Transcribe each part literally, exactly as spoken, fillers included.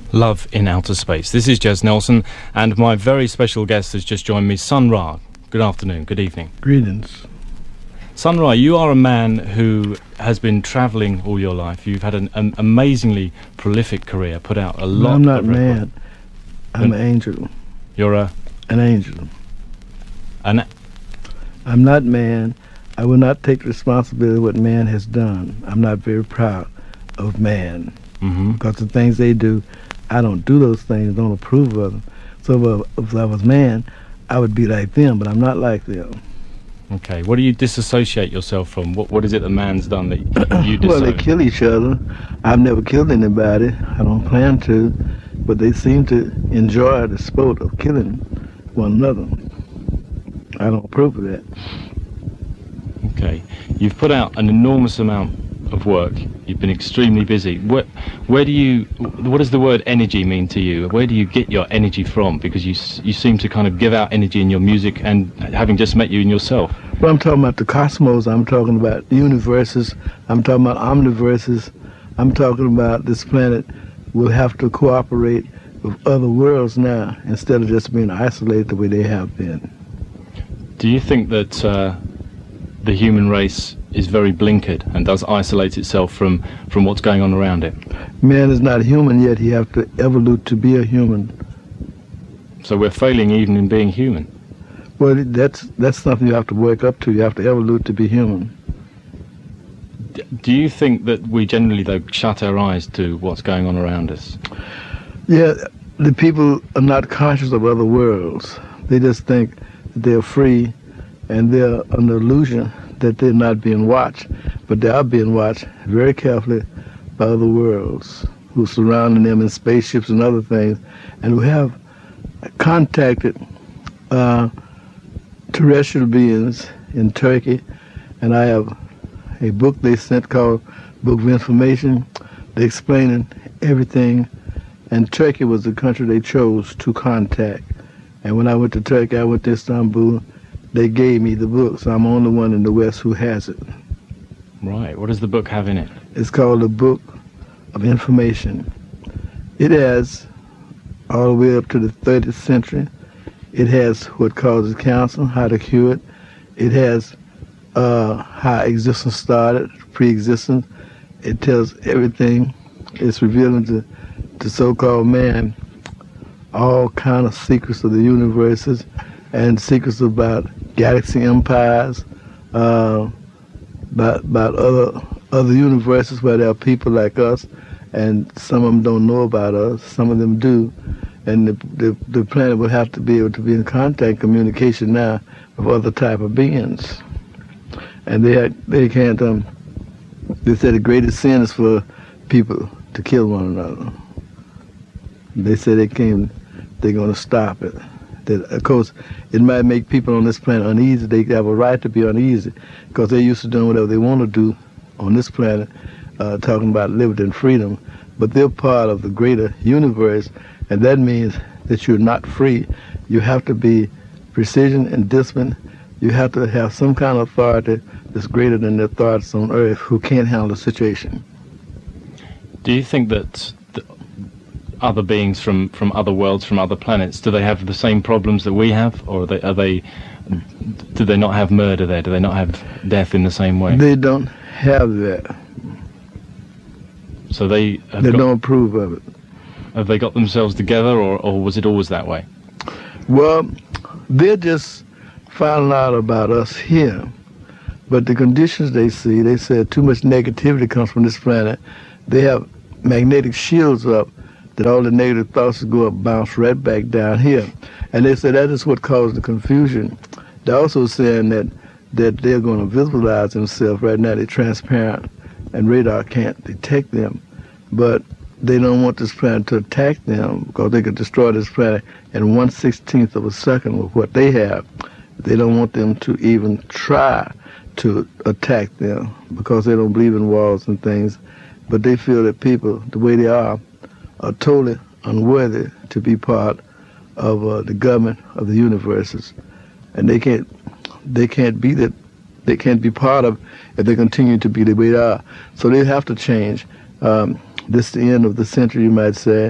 Love in Outer Space. This is Jez Nelson, and my very special guest has just joined me, Sun Ra. Good afternoon, good evening. Greetings. Sun Ra, you are a man who has been travelling all your life. You've had an, an amazingly prolific career, put out a lot. No, I'm not of mad. I'm an angel. You're a... An angel. An... I'm not man. I will not take responsibility for what man has done. I'm not very proud of man. Mm-hmm. Because the things they do, I don't do those things, don't approve of them. So if, if I was man, I would be like them, but I'm not like them. Okay, what do you disassociate yourself from? What What is it that man's done that you disown? Well, they kill each other. I've never killed anybody. I don't plan to, but they seem to enjoy the sport of killing one another. I don't approve of that. Okay, you've put out an enormous amount of work. You've been extremely busy. Where, where do you, what does the word energy mean to you? Where do you get your energy from? Because you you seem to kind of give out energy in your music, and having just met you in yourself. Well, I'm talking about the cosmos. I'm talking about universes. I'm talking about omniverses. I'm talking about this planet will have to cooperate with other worlds now instead of just being isolated the way they have been. Do you think that uh, the human race is very blinkered and does isolate itself from, from what's going on around it? Man is not human, yet he has to evolve to be a human. So we're failing even in being human? Well, that's that's something you have to wake up to. You have to evolve to be human. D- do you think that we generally, though, shut our eyes to what's going on around us? Yeah, the people are not conscious of other worlds. They just think that they're free, and they're under illusion that they're not being watched, but they are being watched very carefully by other worlds who are surrounding them in spaceships and other things, and who have contacted uh, terrestrial beings in Turkey. And I have a book they sent called Book of Information. They explaining everything, and Turkey was the country they chose to contact. And when I went to Turkey, I went to Istanbul. They gave me the book, so I'm the only one in the West who has it. Right. What does the book have in it? It's called the Book of Information. It has all the way up to the thirtieth century. It has what causes cancer, how to cure it. It has uh, how existence started, pre-existence. It tells everything. It's revealing to the so-called man all kind of secrets of the universes, and secrets about galaxy empires, uh, about, about other other universes where there are people like us, and some of them don't know about us, some of them do, and the, the, the planet will have to be able to be in contact, communication now with other type of beings. And they had, they can't, um, they said the greatest sin is for people to kill one another. They said they came, they're going to stop it. That, of course, it might make people on this planet uneasy. They have a right to be uneasy because they're used to doing whatever they want to do on this planet, uh, talking about liberty and freedom. But they're part of the greater universe, and that means that you're not free. You have to be precision and discipline. You have to have some kind of authority that's greater than the authorities on Earth who can't handle the situation. Do you think that other beings from, from other worlds, from other planets, do they have the same problems that we have, or are they, are they, do they not have murder there? Do they not have death in the same way? They don't have that. So they have They got, don't approve of it. Have they got themselves together, or, or was it always that way? Well, they're just finding out about us here, but the conditions they see, they said too much negativity comes from this planet. They have magnetic shields up that all the negative thoughts go up, bounce right back down here. And they said that is what caused the confusion. They're also saying that, that they're going to visualize themselves. Right now they're transparent and radar can't detect them. But they don't want this planet to attack them because they could destroy this planet in one sixteenth of a second with what they have. They don't want them to even try to attack them because they don't believe in wars and things. But they feel that people, the way they are, are totally unworthy to be part of uh, the government of the universes, and they can't, they can't be that, they can't be part of if they continue to be the way they are. So they have to change. Um, this is the end of the century, you might say,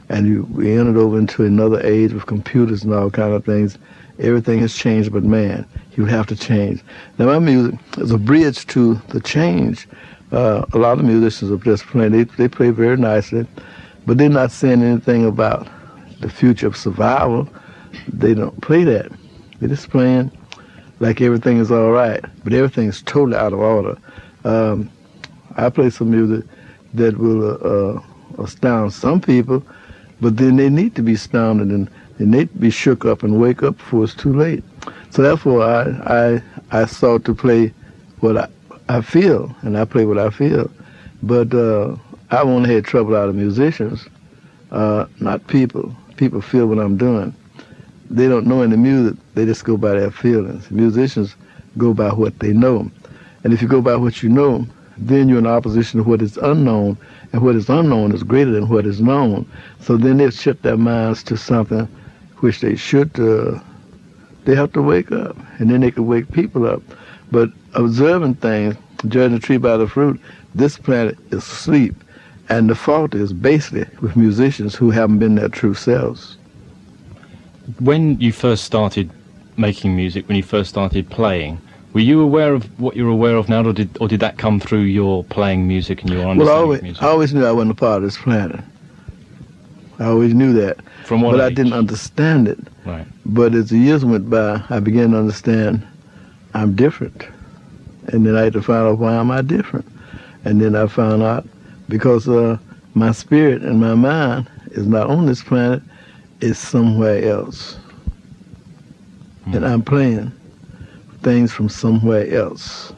and you, we entered over into another age with computers and all kind of things. Everything has changed but man. He would have to change. Now my music is a bridge to the change. Uh, a lot of musicians are just playing. They, they play very nicely, but they're not saying anything about the future of survival. They don't play that. They're just playing like everything is all right, but everything is totally out of order. Um, I play some music that will uh, uh, astound some people, but then they need to be astounded and they need to be shook up and wake up before it's too late. So therefore, I I, I sought to play what I, I feel, and I play what I feel. But uh, I've only had trouble out of musicians, uh, not people. People feel what I'm doing. They don't know any music. They just go by their feelings. Musicians go by what they know. And if you go by what you know, then you're in opposition to what is unknown, and what is unknown is greater than what is known. So then they shut their minds to something which they should, uh, they have to wake up, and then they can wake people up. But observing things, judging a tree by the fruit, this planet is asleep. And the fault is basically with musicians who haven't been their true selves. When you first started making music, when you first started playing, were you aware of what you're aware of now, or did or did that come through your playing music and your understanding well, I always, of music? I always knew I wasn't a part of this planet. I always knew that. From what But age? I didn't understand it. Right. But as the years went by, I began to understand I'm different. And then I had to find out why am I different. And then I found out because uh, my spirit and my mind is not on this planet, it's somewhere else. Mm. And I'm playing things from somewhere else.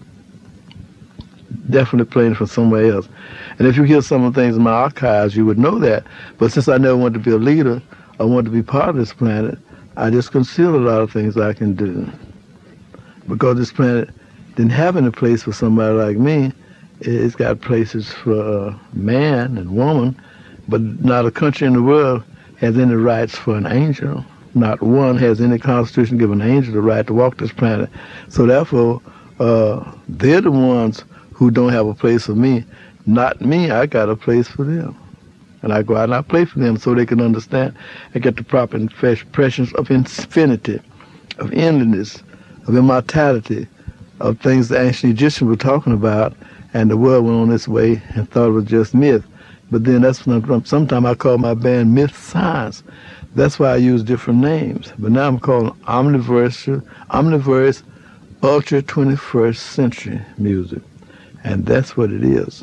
Definitely playing from somewhere else. And if you hear some of the things in my archives, you would know that. But since I never wanted to be a leader, I wanted to be part of this planet, I just concealed a lot of things I can do. Because this planet didn't have any place for somebody like me. It's got places for uh, man and woman, but not a country in the world has any rights for an angel. Not one has any constitution giving an angel the right to walk this planet. So therefore, uh, they're the ones who don't have a place for me. Not me, I got a place for them. And I go out and I play for them so they can understand and get the proper impressions of infinity, of endlessness, of immortality, of things the ancient Egyptians were talking about, and the world went on its way and thought it was just myth. But then that's when I'm, sometimes I call my band Myth Science. That's why I use different names. But now I'm calling Omniverse, Omniverse Ultra twenty-first Century Music. And that's what it is.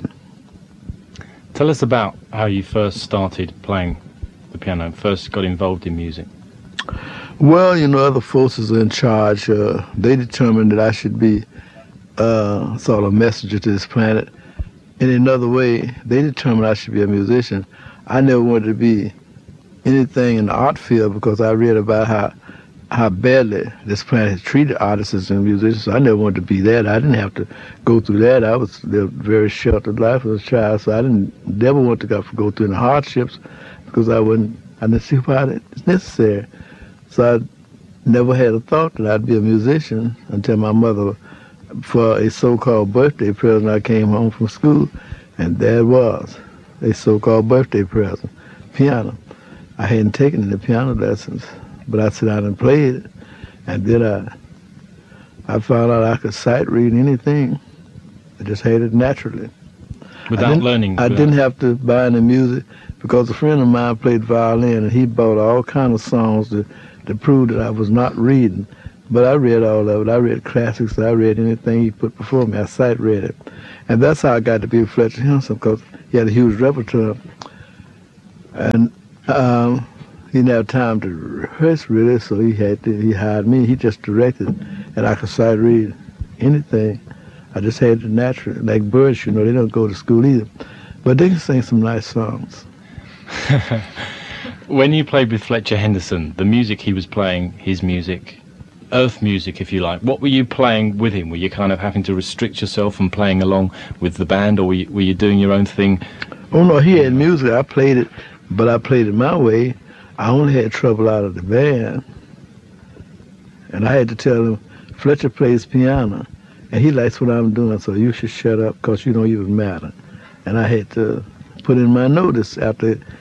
Tell us about how you first started playing the piano, first got involved in music. Well, you know, other forces are in charge. Uh, they determined that I should be uh, sort of a messenger to this planet. In another way, they determined I should be a musician. I never wanted to be anything in the art field because I read about how how badly this planet has treated artists and musicians. I never wanted to be that. I didn't have to go through that. I was lived a very sheltered life as a child, so I didn't never want to go, go through any hardships because I wouldn't. I didn't see why it's necessary. So I never had a thought that I'd be a musician until my mother, for a so-called birthday present, I came home from school, and there it was, a so-called birthday present, piano. I hadn't taken any piano lessons, but I sat down and played it, and then I, I found out I could sight read anything. I just had it naturally. Without learning? I without... didn't have to buy any music because a friend of mine played violin, and he bought all kind of songs to, to prove that I was not reading. But I read all of it. I read classics. I read anything he put before me. I sight read it. And that's how I got to be with Fletcher Henderson, because he had a huge repertoire. And um, he didn't have time to rehearse, really, so he had to, he hired me. He just directed, and I could sight read anything. I just had it naturally. Like birds, you know, they don't go to school either. But they can sing some nice songs. When you played with Fletcher Henderson, the music he was playing, his music, earth music, if you like, what were you playing with him? Were you kind of having to restrict yourself from playing along with the band, or were you, were you doing your own thing? Oh, no, he had music. I played it, but I played it my way. I only had trouble out of the band. And I had to tell him, Fletcher plays piano, and he likes what I'm doing, so you should shut up because you don't even matter. And I had to put in my notice after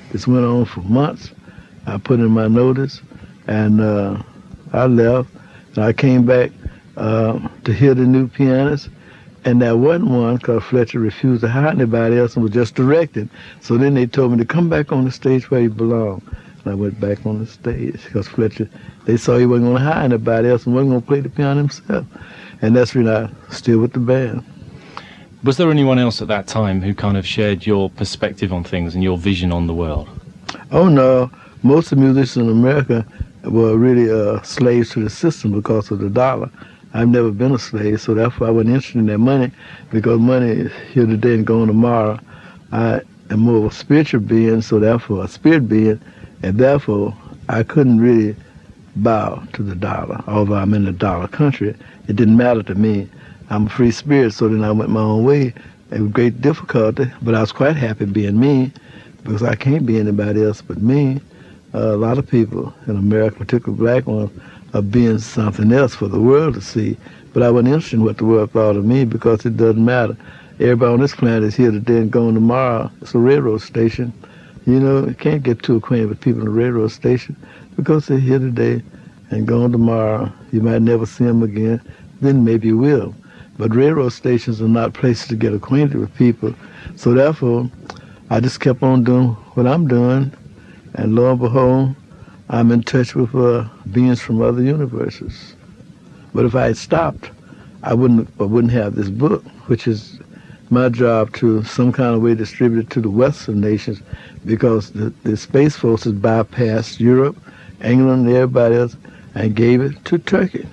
This went on for months. I put in my notice, and uh, I left. And I came back uh, to hear the new pianist, and there wasn't one because Fletcher refused to hire anybody else and was just directing. So then they told me to come back on the stage where you belong. And I went back on the stage because Fletcher, they saw he wasn't going to hire anybody else and wasn't going to play the piano himself. And that's when I still with the band. Was there anyone else at that time who kind of shared your perspective on things and your vision on the world? Oh, no. Most of the musicians in America were really uh, slaves to the system because of the dollar. I've never been a slave, so therefore I wasn't interested in that money, because money is here today and gone tomorrow. I am more of a spiritual being, so therefore a spirit being, and therefore I couldn't really bow to the dollar. Although I'm in the dollar country, it didn't matter to me. I'm a free spirit, so then I went my own way with great difficulty, but I was quite happy being me, because I can't be anybody else but me. Uh, a lot of people in America, particularly black ones, are being something else for the world to see. But I wasn't interested in what the world thought of me, because it doesn't matter. Everybody on this planet is here today and gone tomorrow. It's a railroad station. You know, you can't get too acquainted with people in a railroad station because they're here today and gone tomorrow. You might never see them again. Then maybe you will. But railroad stations are not places to get acquainted with people. So therefore, I just kept on doing what I'm doing. And lo and behold, I'm in touch with uh, beings from other universes. But if I had stopped, I wouldn't I wouldn't have this book, which is my job to some kind of way distribute it to the Western nations, because the, the Space Forces bypassed Europe, England, and everybody else, and gave it to Turkey.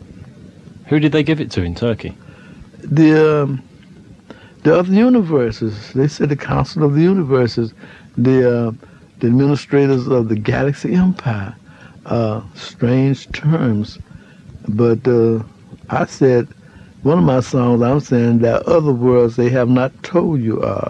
Who did they give it to in Turkey? The um, the other universes. They said the Council of the Universes, the uh, the administrators of the Galaxy Empire. Uh, strange terms, but uh, I said, one of my songs, I'm saying there are other worlds they have not told you of.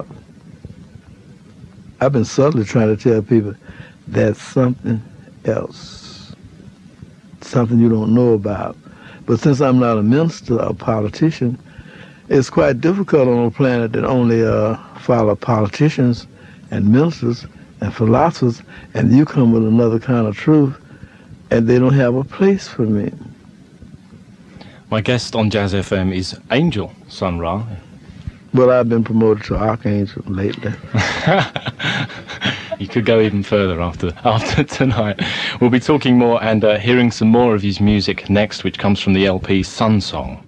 I've been subtly trying to tell people there's something else, something you don't know about. But since I'm not a minister or a politician, it's quite difficult on a planet that only uh, follow politicians and ministers and philosophers, and you come with another kind of truth, and they don't have a place for me. My guest on Jazz F M is Angel Sun Ra. Well, I've been promoted to Archangel lately. You could go even further after after tonight. We'll be talking more and uh, hearing some more of his music next, which comes from the L P Sun Song.